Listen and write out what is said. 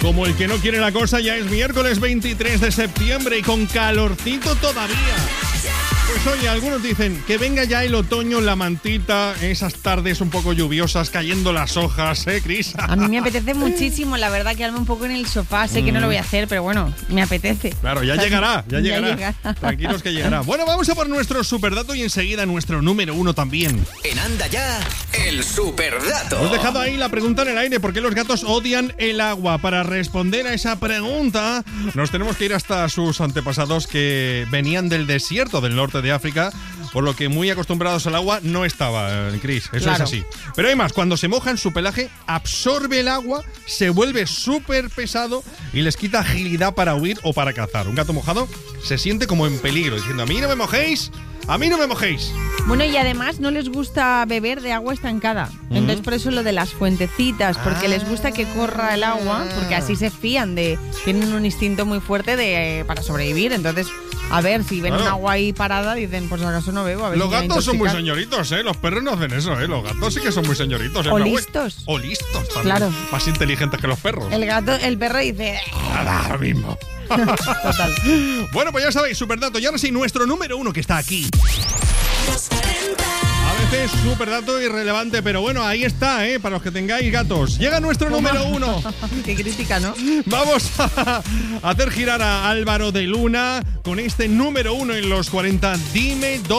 Como el que no quiere la cosa, ya es miércoles 23 de septiembre y con calorcito todavía. Pues oye, algunos dicen que venga ya el otoño, la mantita, esas tardes un poco lluviosas, cayendo las hojas, Cris? A mí me apetece muchísimo, la verdad, quedarme un poco en el sofá. Sé que no lo voy a hacer, pero bueno, me apetece. Claro, ya llegará. Tranquilos que llegará. Bueno, vamos a por nuestro superdato y enseguida nuestro número 1 también. En Anda Ya, el superdato. Hemos dejado ahí la pregunta en el aire: ¿por qué los gatos odian el agua? Para responder a esa pregunta, nos tenemos que ir hasta sus antepasados que venían del desierto del norte de África, por lo que muy acostumbrados al agua no estaban, Cris. Eso claro. Es así. Pero hay más, cuando se mojan, su pelaje absorbe el agua, se vuelve súper pesado y les quita agilidad para huir o para cazar. Un gato mojado se siente como en peligro, diciendo: a mí no me mojéis, a mí no me mojéis. Bueno, y además no les gusta beber de agua estancada. Entonces por eso lo de las fuentecitas, porque les gusta que corra el agua, porque así se fían tienen un instinto muy fuerte para sobrevivir. Entonces, a ver, si ven un agua ahí parada, dicen, por si acaso no bebo. A ver, los si gatos son muy señoritos, los perros no hacen eso, los gatos sí que son muy señoritos. O listos. O listos también. Claro. Más inteligentes que los perros. El perro dice... Nada, lo mismo. Total. Bueno, pues ya sabéis, superdato. Y ahora sí, nuestro número 1 que está aquí. A veces superdato irrelevante, pero bueno, ahí está, para los que tengáis gatos. Llega nuestro número 1. Qué crítica, ¿no? Vamos a hacer girar a Álvaro de Luna con este número 1 en los 40. Dime dónde